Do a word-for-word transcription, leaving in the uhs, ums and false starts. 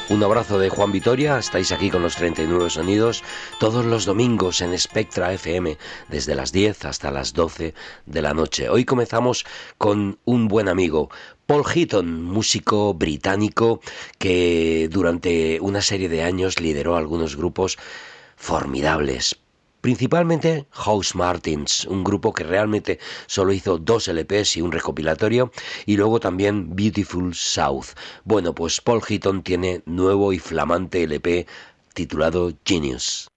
Un abrazo de Juan Vitoria, estáis aquí con los treinta y nueve sonidos todos los domingos en Spectra F M, desde las diez hasta las doce de la noche. Hoy comenzamos con un buen amigo, Paul Heaton, músico británico que durante una serie de años lideró algunos grupos formidables. Principalmente House Martins, un grupo que realmente solo hizo dos L Pes y un recopilatorio, y luego también Beautiful South. Bueno, pues Paul Heaton tiene nuevo y flamante L P titulado Genius.